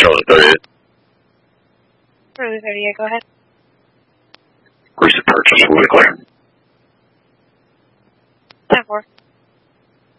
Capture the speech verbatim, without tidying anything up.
Charlie thirty-eight. Charlie thirty-eight, go ahead. Recent purchase, weekly. ten four.